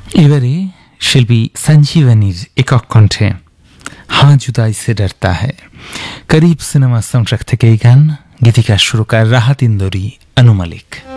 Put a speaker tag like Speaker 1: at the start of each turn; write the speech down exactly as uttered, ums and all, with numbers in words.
Speaker 1: এবারে শিল্পী সঞ্জীবনীর একক কণ্ঠে हाँ जुदाई से डरता है करीब सिनेमा साउंडट्रैक থেকে এই গান, গীতিকার সুরকার রাহাত ইন্দোরী, আনু মালিক।